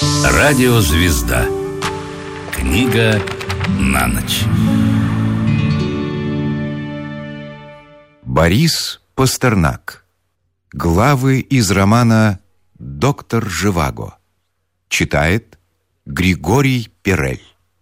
Радиозвезда. Книга на ночь. Борис Пастернак. Главы из романа «Доктор Живаго». Читает Григорий Перель.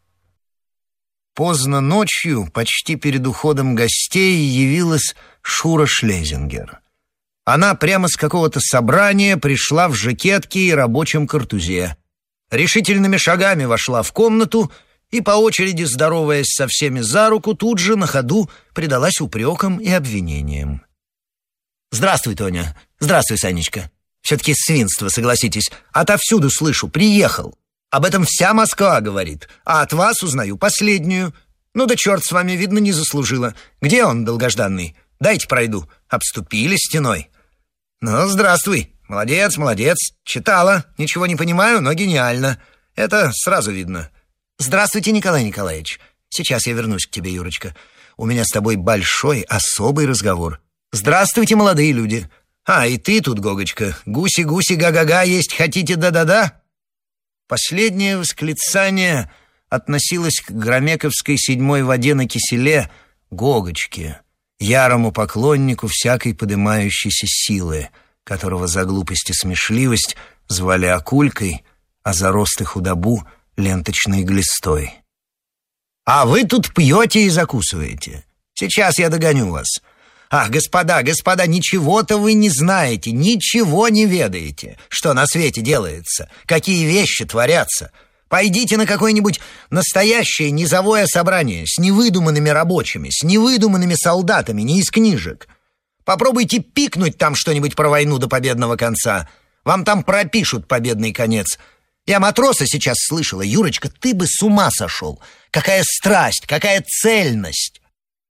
Поздно ночью, почти перед уходом гостей, явилась Шура Шлезингер. Она прямо с какого-то собрания пришла в жакетке и рабочем картузе. Решительными шагами вошла в комнату и, по очереди здороваясь со всеми за руку, тут же на ходу предалась упрекам и обвинениям. «Здравствуй, Тоня. Здравствуй, Санечка. Все-таки свинство, согласитесь. Отовсюду слышу. Приехал. Об этом вся Москва говорит. А от вас узнаю последнюю. Ну да черт с вами, видно, не заслужила. Где он, долгожданный? Дайте пройду. Обступили стеной. Ну, здравствуй. Молодец, молодец. Читала. Ничего не понимаю, но гениально. Это сразу видно. Здравствуйте, Николай Николаевич. Сейчас я вернусь к тебе, Юрочка. У меня с тобой большой, особый разговор. Здравствуйте, молодые люди. А, и ты тут, Гогочка. Гуси-гуси, га-га-га, есть хотите, да-да-да? Последнее восклицание относилось к громековской 7-й воде на киселе Гогочке, ярому поклоннику всякой подымающейся силы, которого за глупость и смешливость звали Акулькой, а за рост и худобу — ленточной глистой. «А вы тут пьете и закусываете. Сейчас я догоню вас. Ах, господа, господа, ничего-то вы не знаете, ничего не ведаете, что на свете делается, какие вещи творятся. Пойдите на какое-нибудь настоящее низовое собрание с невыдуманными рабочими, с невыдуманными солдатами, не из книжек. Попробуйте пикнуть там что-нибудь про войну до победного конца. Вам там пропишут победный конец. Я матроса сейчас слышала. Юрочка, ты бы с ума сошел. Какая страсть, какая цельность!»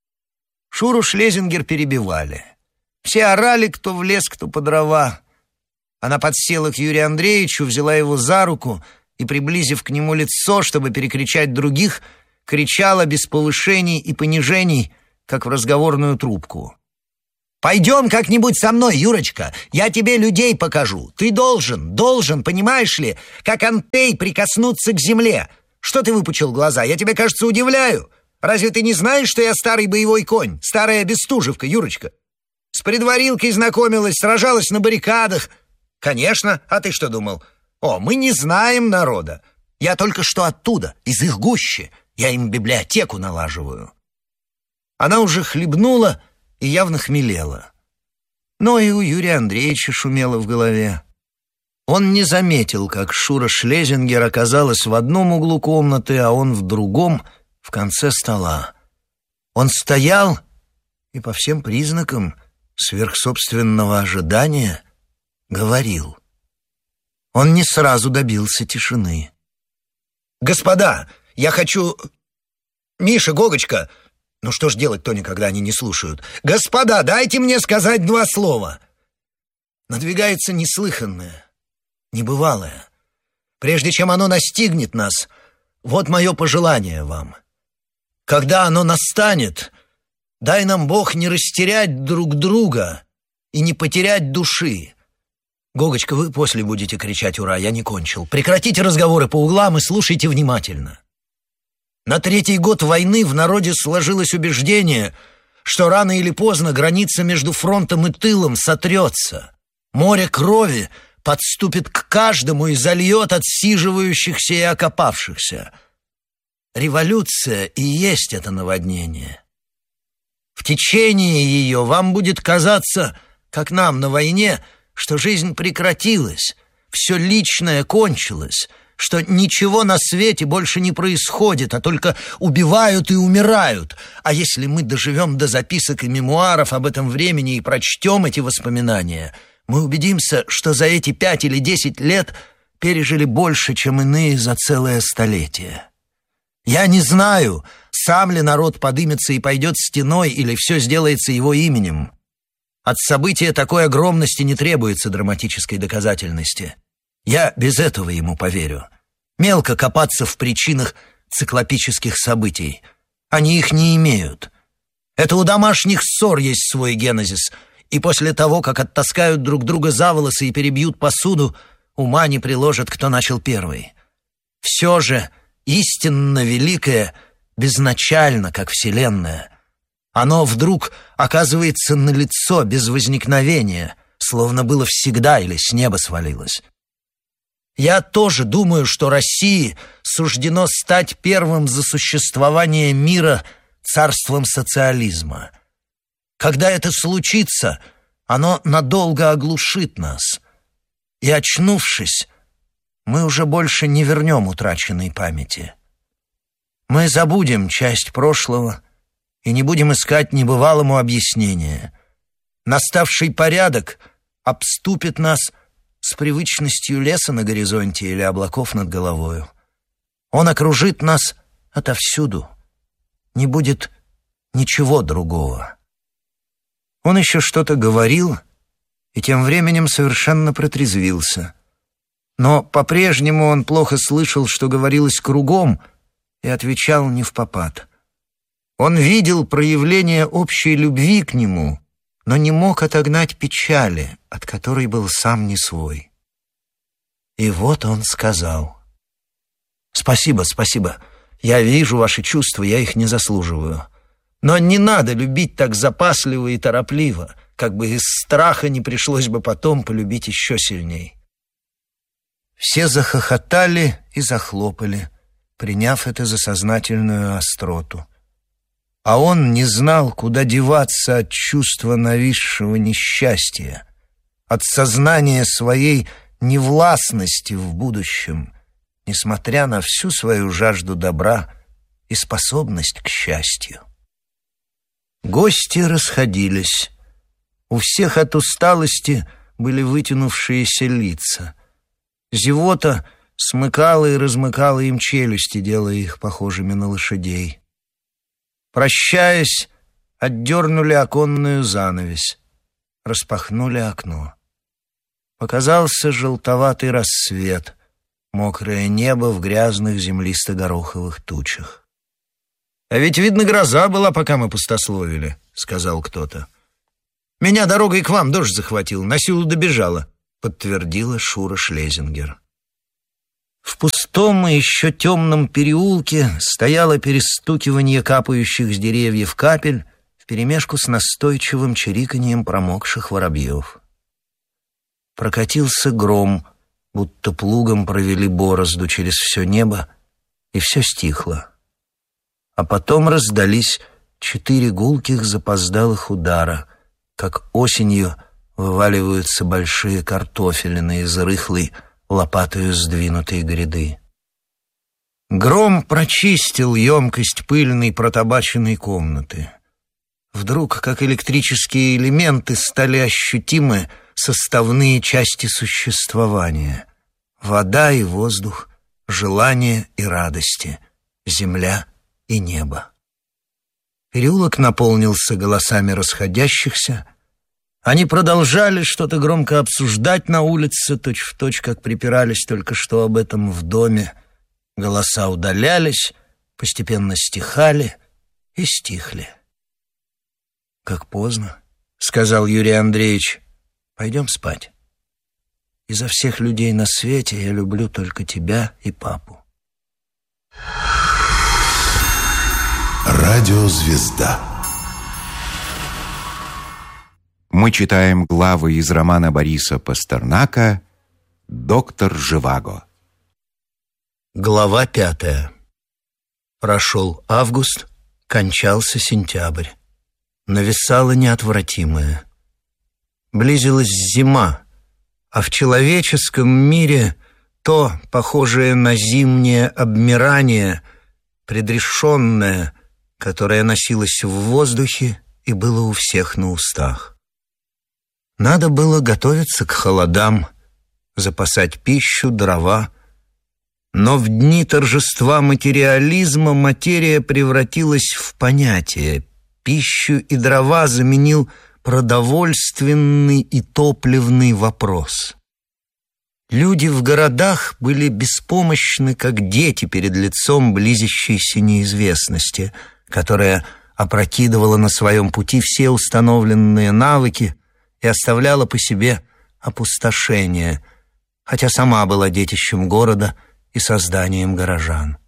Шуру Шлезингер перебивали. Все орали, кто в лес, кто по дрова. Она подсела к Юрию Андреевичу, взяла его за руку и, приблизив к нему лицо, чтобы перекричать других, кричала без повышений и понижений, как в разговорную трубку. «Пойдем как-нибудь со мной, Юрочка, я тебе людей покажу. Ты должен, понимаешь ли, как Антей прикоснуться к земле. Что ты выпучил глаза? Я тебя, кажется, удивляю. Разве ты не знаешь, что я старый боевой конь, старая Бестужевка, Юрочка? С предварилкой знакомилась, сражалась на баррикадах. Конечно, а ты что думал? О, мы не знаем народа. Я только что оттуда, из их гущи. Я им библиотеку налаживаю». Она уже хлебнула и явно хмелела. Но и у Юрия Андреевича шумело в голове. Он не заметил, как Шура Шлезингер оказалась в одном углу комнаты, а он в другом, в конце стола. Он стоял и по всем признакам сверхсобственного ожидания говорил. Он не сразу добился тишины. «Господа, я хочу... Миша, Гогочка... Ну что ж делать, Тоня, когда они не слушают? Господа, дайте мне сказать 2 слова!» Надвигается неслыханное, небывалое. Прежде чем оно настигнет нас, вот мое пожелание вам. Когда оно настанет, дай нам Бог не растерять друг друга и не потерять души. Гогочка, вы после будете кричать «Ура!», я не кончил. Прекратите разговоры по углам и слушайте внимательно. На 3-й год войны в народе сложилось убеждение, что рано или поздно граница между фронтом и тылом сотрется. Море крови подступит к каждому и зальет отсиживающихся и окопавшихся. Революция и есть это наводнение. В течение ее вам будет казаться, как нам на войне, что жизнь прекратилась, все личное кончилось, что ничего на свете больше не происходит, а только убивают и умирают. А если мы доживем до записок и мемуаров об этом времени и прочтем эти воспоминания, мы убедимся, что за эти 5 или 10 лет пережили больше, чем иные за целое столетие. Я не знаю, сам ли народ подымется и пойдет стеной, или все сделается его именем. От события такой огромности не требуется драматической доказательности. Я без этого ему поверю. Мелко копаться в причинах циклопических событий. Они их не имеют. Это у домашних ссор есть свой генезис, и после того, как оттаскают друг друга за волосы и перебьют посуду, ума не приложит, кто начал первый. Все же истинно великое безначально, как Вселенная. Оно вдруг оказывается налицо, без возникновения, словно было всегда или с неба свалилось. Я тоже думаю, что России суждено стать первым за существование мира царством социализма. Когда это случится, оно надолго оглушит нас. И, очнувшись, мы уже больше не вернем утраченной памяти. Мы забудем часть прошлого и не будем искать небывалому объяснения. Наставший порядок обступит нас с привычностью леса на горизонте или облаков над головою. Он окружит нас отовсюду. Не будет ничего другого. Он еще что-то говорил и тем временем совершенно протрезвился. Но по-прежнему он плохо слышал, что говорилось кругом, и отвечал невпопад. Он видел проявление общей любви к нему, но не мог отогнать печали, от которой был сам не свой. И вот он сказал: «Спасибо, спасибо. Я вижу ваши чувства, я их не заслуживаю. Но не надо любить так запасливо и торопливо, как бы из страха не пришлось бы потом полюбить еще сильней». Все захохотали и захлопали, приняв это за сознательную остроту. А он не знал, куда деваться от чувства нависшего несчастья, от сознания своей невластности в будущем, несмотря на всю свою жажду добра и способность к счастью. Гости расходились. У всех от усталости были вытянувшиеся лица. Зевота смыкала и размыкала им челюсти, делая их похожими на лошадей. Прощаясь, отдернули оконную занавесь, распахнули окно. Показался желтоватый рассвет, мокрое небо в грязных землисто-гороховых тучах. «А ведь, видно, гроза была, пока мы пустословили», — сказал кто-то. «Меня дорогой к вам дождь захватил, на силу добежала», — подтвердила Шура Шлезингер. В пустом и еще темном переулке стояло перестукивание капающих с деревьев капель вперемешку с настойчивым чириканьем промокших воробьев. Прокатился гром, будто плугом провели борозду через все небо, и все стихло. А потом раздались 4 гулких запоздалых удара, как осенью вываливаются большие картофелины из рыхлой, лопатою сдвинутой гряды. Гром прочистил емкость пыльной протабаченной комнаты. Вдруг, как электрические элементы, стали ощутимы составные части существования: вода и воздух, желание и радости, земля и небо. Переулок наполнился голосами расходящихся. Они продолжали что-то громко обсуждать на улице, точь-в-точь, как припирались только что об этом в доме. Голоса удалялись, постепенно стихали и стихли. «Как поздно», — сказал Юрий Андреевич. «Пойдем спать. Изо всех людей на свете я люблю только тебя и папу». Радиозвезда. Мы читаем главы из романа Бориса Пастернака «Доктор Живаго». Глава 5. Прошел август, кончался сентябрь. Нависало неотвратимое. Близилась зима, а в человеческом мире то, похожее на зимнее обмирание, предрешенное, которое носилось в воздухе и было у всех на устах. Надо было готовиться к холодам, запасать пищу, дрова. Но в дни торжества материализма материя превратилась в понятие. Пищу и дрова заменил продовольственный и топливный вопрос. Люди в городах были беспомощны, как дети перед лицом близящейся неизвестности, которая опрокидывала на своем пути все установленные навыки и оставляла по себе опустошение, хотя сама была детищем города и созданием горожан.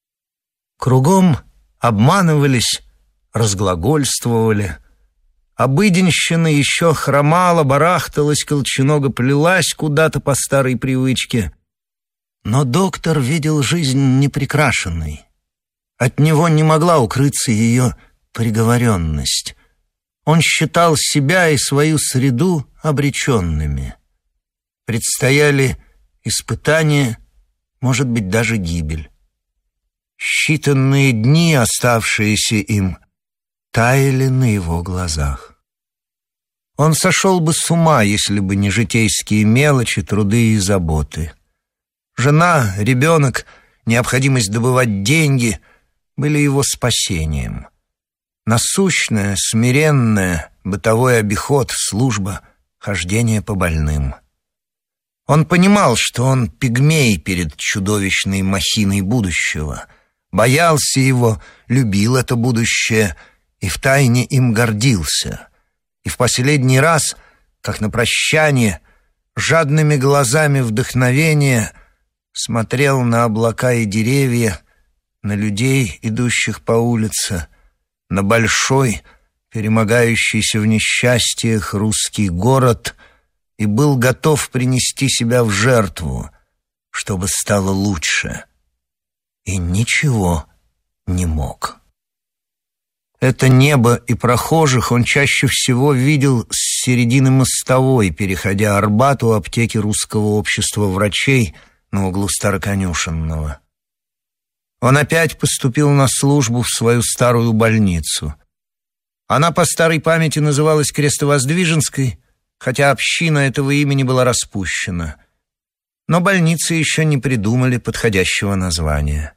Кругом обманывались, разглагольствовали. Обыденщина еще хромала, барахталась, колченога плелась куда-то по старой привычке. Но доктор видел жизнь неприкрашенной. От него не могла укрыться ее приговоренность. Он считал себя и свою среду обреченными. Предстояли испытания, может быть, даже гибель. Считанные дни, оставшиеся им, таяли на его глазах. Он сошел бы с ума, если бы не житейские мелочи, труды и заботы. Жена, ребенок, необходимость добывать деньги были его спасением. Насущное, смиренное, бытовой обиход, служба, хождение по больным. Он понимал, что он пигмей перед чудовищной махиной будущего, боялся его, любил это будущее и втайне им гордился. И в последний раз, как на прощание, жадными глазами вдохновения смотрел на облака и деревья, на людей, идущих по улице, на большой, перемогающийся в несчастьях русский город, и был готов принести себя в жертву, чтобы стало лучше. И ничего не мог. Это небо и прохожих он чаще всего видел с середины Мостовой, переходя Арбат у аптеки Русского общества врачей на углу Староконюшенного. Он опять поступил на службу в свою старую больницу. Она по старой памяти называлась Крестовоздвиженской, хотя община этого имени была распущена. Но больницы еще не придумали подходящего названия.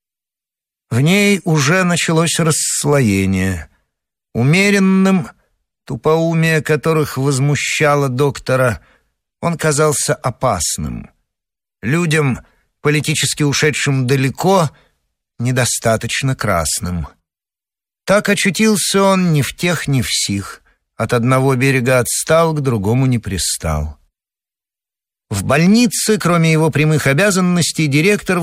В ней уже началось расслоение. Умеренным, тупоумие которых возмущало доктора, он казался опасным. Людям, политически ушедшим далеко, недостаточно красным. Так очутился он ни в тех, ни в сих. От одного берега отстал, к другому не пристал. В больнице, кроме его прямых обязанностей, директор